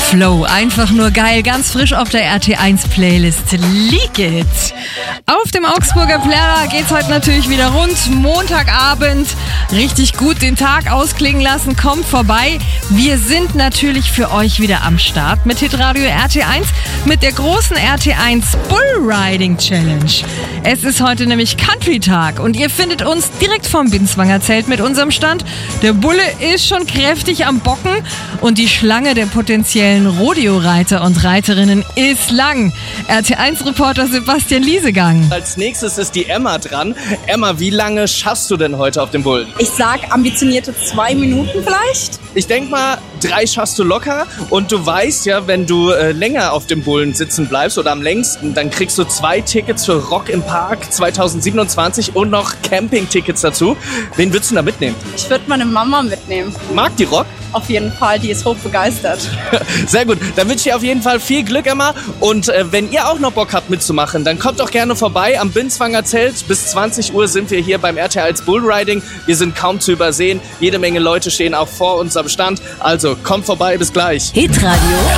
Flow, einfach nur geil, ganz frisch auf der RT1 Playlist. Leak It. Auf dem Augsburger Plärrer geht's heute natürlich wieder rund. Montagabend, richtig gut den Tag ausklingen lassen, kommt vorbei. Wir sind natürlich für euch wieder am Start mit Hitradio RT1, mit der großen RT1 Bullriding Challenge. Es ist heute nämlich Country-Tag und ihr findet uns direkt vom Binswanger Zelt mit unserem Stand. Der Bulle ist schon kräftig am Bocken und die Schlange der potenziellen Rodeo-Reiter und Reiterinnen ist lang. RT1-Reporter Sebastian Liesegang. Als nächstes ist die Emma dran. Emma, wie lange schaffst du denn heute auf dem Bullen? Ich sag ambitionierte 2 Minuten vielleicht. Ich denke mal, 3 schaffst du locker. Und du weißt ja, wenn du länger auf dem Bullen sitzen bleibst oder am längsten, dann kriegst du 2 Tickets für Rock im Park 2027 und noch Camping-Tickets dazu. Wen würdest du da mitnehmen? Ich würde meine Mama mitnehmen. Mag die Rock? Auf jeden Fall, die ist hochbegeistert. Sehr gut, dann wünsche ich dir auf jeden Fall viel Glück, Emma. Und wenn ihr auch noch Bock habt mitzumachen, dann kommt doch gerne vorbei am Binswanger Zelt. Bis 20 Uhr sind wir hier beim RT1 Bullriding. Wir sind kaum zu übersehen. Jede Menge Leute stehen auch vor uns am Stand. Also kommt vorbei, bis gleich. Hitradio